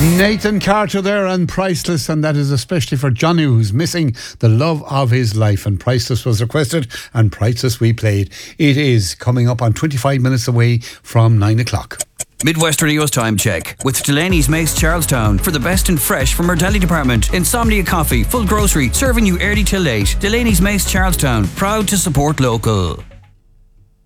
Nathan Carter there and Priceless, and that is especially for Johnny, who's missing the love of his life. And Priceless was requested, and Priceless we played. It is coming up on 25 minutes away from 9 o'clock. Midwest Radio's time check with Delaney's Mace Charlestown for the best and fresh from our deli department. Insomnia Coffee, full grocery, serving you early till late. Delaney's Mace Charlestown, proud to support local.